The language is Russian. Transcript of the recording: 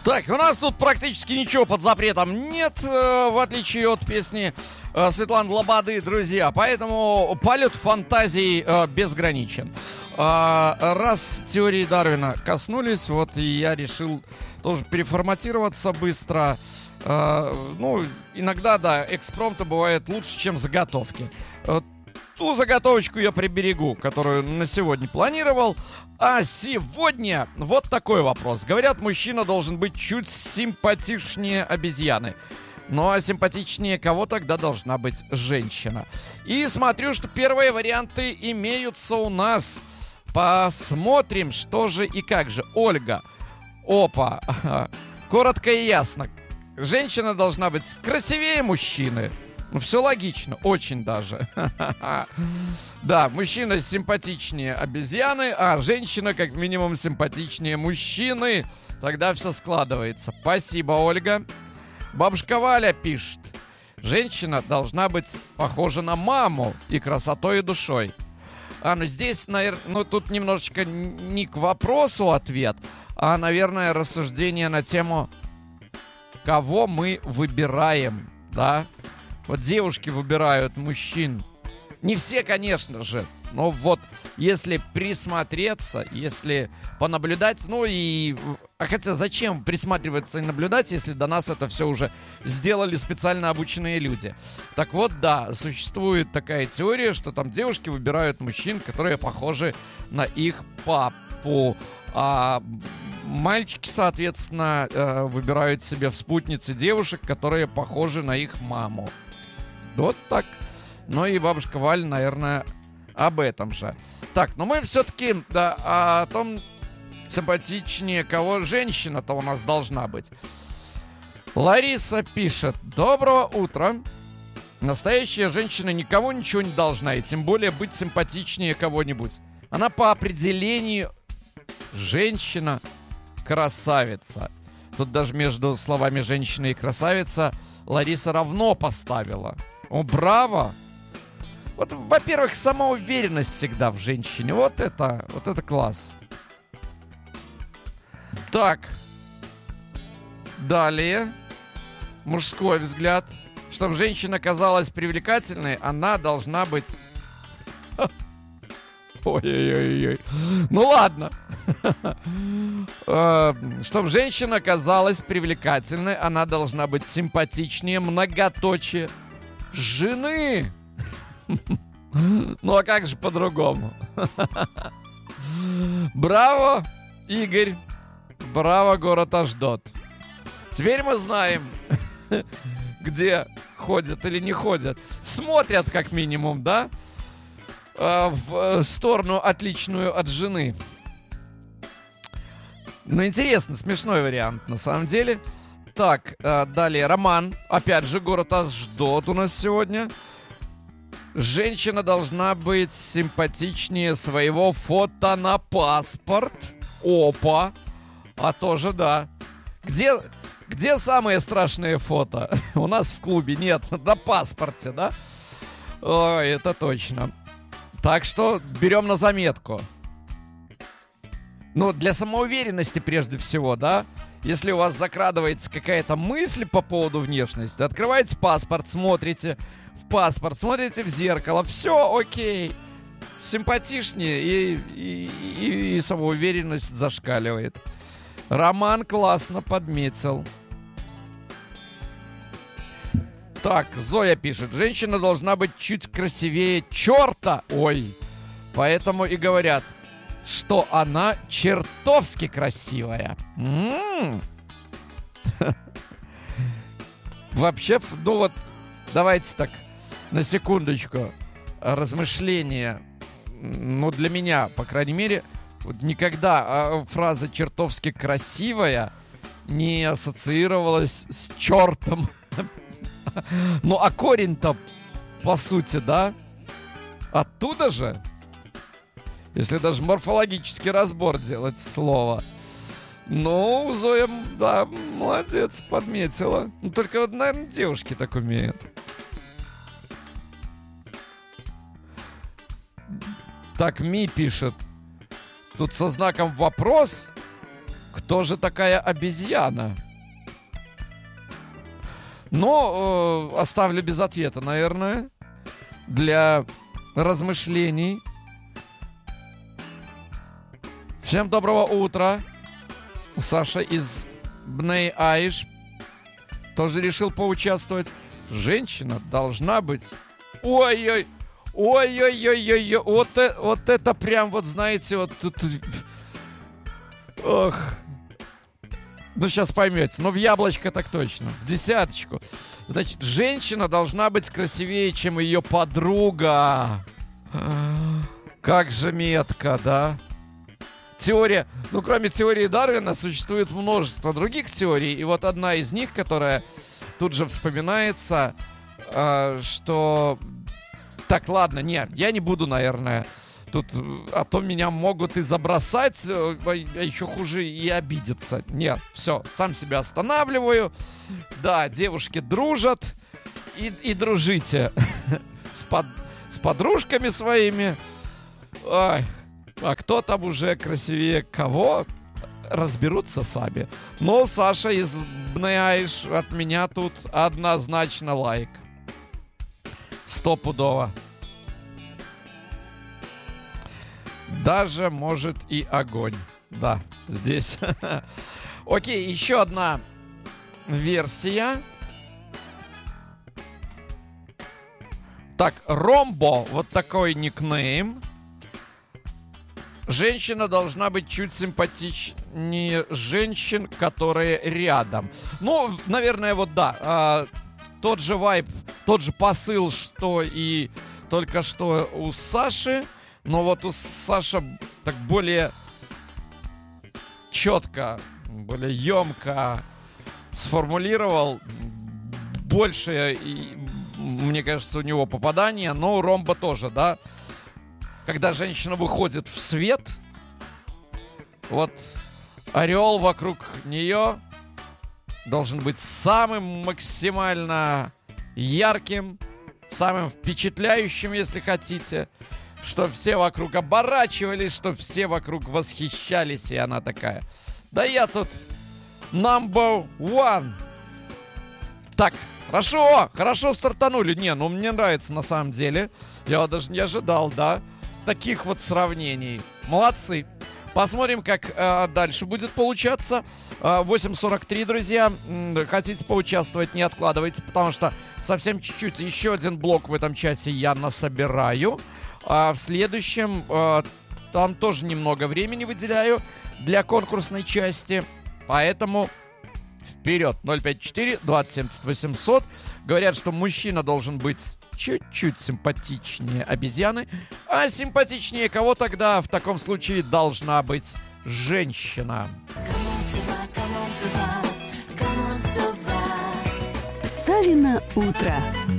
Так, у нас тут практически ничего под запретом нет, в отличие от песни Светланы Лободы, друзья. Поэтому полет фантазий безграничен. Раз теории Дарвина коснулись, вот и я решил тоже переформатироваться быстро. Ну, иногда, да, экспромты бывает лучше, чем заготовки. Ту заготовочку я приберегу, которую на сегодня планировал. А сегодня вот такой вопрос. Говорят, мужчина должен быть чуть симпатичнее обезьяны. Ну а симпатичнее кого тогда должна быть женщина? И смотрю, что первые варианты имеются у нас. Посмотрим, что же и как же. Ольга. Опа. Коротко и ясно. Женщина должна быть красивее мужчины. Ну, все логично, очень даже. Да, мужчина симпатичнее обезьяны, а женщина как минимум симпатичнее мужчины. Тогда все складывается. Спасибо, Ольга. Бабушка Валя пишет. Женщина должна быть похожа на маму и красотой, и душой. Ну здесь, наверное, ну тут немножечко не к вопросу ответ, а, наверное, рассуждение на тему, кого мы выбираем, да? Вот девушки выбирают мужчин. Не все, конечно же. Но вот если присмотреться, если понаблюдать, ну и... А хотя зачем присматриваться и наблюдать, если до нас это все уже сделали специально обученные люди? Так вот, да, существует такая теория, что там девушки выбирают мужчин, которые похожи на их папу. А мальчики, соответственно, выбирают себе в спутницы девушек, которые похожи на их маму. Вот так. Ну и бабушка Валя, наверное, об этом же. Так, но мы все-таки да, о том, симпатичнее кого женщина-то у нас должна быть. Лариса пишет. Доброго утра. Настоящая женщина никому ничего не должна, и тем более быть симпатичнее кого-нибудь. Она по определению женщина красавица. Тут даже между словами женщина и красавица Лариса равно поставила. О, браво! Вот, во-первых, самоуверенность всегда в женщине. Вот это класс. Так. Далее. Мужской взгляд. Чтобы женщина казалась привлекательной, она должна быть... Ой-ой-ой. Ну ладно. Чтобы женщина казалась привлекательной, она должна быть симпатичнее, многоточие жены. Ну а как же по-другому? Браво, Игорь. Браво, город Аждот. Теперь мы знаем, где ходят или не ходят. Смотрят, как минимум, да? В сторону отличную от жены. Ну, интересно, смешной вариант, на самом деле. Так, далее, Роман. Опять же, город Аждот у нас сегодня. Женщина должна быть симпатичнее своего фото на паспорт. Опа. А тоже да. Где самые страшные фото? У нас в клубе нет. На паспорте, да? Ой, это точно. Так что берем на заметку. Ну, для самоуверенности прежде всего, да? Если у вас закрадывается какая-то мысль по поводу внешности, открываете паспорт, смотрите в паспорт, смотрите в зеркало, все окей. Симпатичнее и самоуверенность зашкаливает. Роман классно подметил. Так, Зоя пишет. Женщина должна быть чуть красивее черта. Ой. Поэтому и говорят, что она чертовски красивая. Вообще, ну вот, давайте так, на секундочку, размышления. Ну, для меня, по крайней мере, вот никогда фраза «чертовски красивая» не ассоциировалась с чертом. Ну, а корень-то, по сути, да? Оттуда же? Если даже морфологический разбор делать слова. Ну, Зоя, да, молодец, подметила. Ну, только, вот, наверное, девушки так умеют. Так, Ми пишет. Тут со знаком вопрос. Кто же такая обезьяна? Но оставлю без ответа, наверное, для размышлений. Всем доброго утра. Саша из Бней Аиш тоже решил поучаствовать. Женщина должна быть... Ой-ой, ой-ой-ой-ой, вот это прям, вот знаете, вот тут... Ох... Ну, сейчас поймете. Но в яблочко так точно. В десяточку. Значит, женщина должна быть красивее, чем ее подруга. Как же метко, да? Теория... Ну, кроме теории Дарвина, существует множество других теорий. И вот одна из них, которая тут же вспоминается, что... Так, ладно, нет, я не буду, наверное... Тут, а то меня могут и забросать, а еще хуже и обидеться. Нет, все, сам себя останавливаю. Да, девушки дружат и дружите с подружками своими. Ой, а кто там уже красивее кого, разберутся сами. Но Саша из Бней Аиш от меня тут однозначно лайк. Стопудово. Даже, может, и огонь. Да, здесь. Окей, еще одна версия. Так, Ромбо, вот такой никнейм. Женщина должна быть чуть симпатичнее женщин, которые рядом. Ну, наверное, вот да. Тот же вайб, тот же посыл, что и только что у Саши. Но вот у Саши так более четко, более емко сформулировал. Больше, мне кажется, у него попадания. Но у Ромбо тоже, да. Когда женщина выходит в свет, вот ореол вокруг нее должен быть самым максимально ярким, самым впечатляющим, если хотите. Что все вокруг оборачивались, что все вокруг восхищались, и она такая: да я тут number one. Так, хорошо стартанули. Не, ну мне нравится на самом деле. Я даже не ожидал, да, таких вот сравнений. Молодцы. Посмотрим, как дальше будет получаться. 8:43, друзья. Хотите поучаствовать, не откладывайте, потому что совсем чуть-чуть еще один блок в этом часе я насобираю. А в следующем там тоже немного времени выделяю для конкурсной части. Поэтому вперед. 054-2070-800. Говорят, что мужчина должен быть чуть-чуть симпатичнее обезьяны. А симпатичнее кого тогда в таком случае должна быть женщина? Савино утро.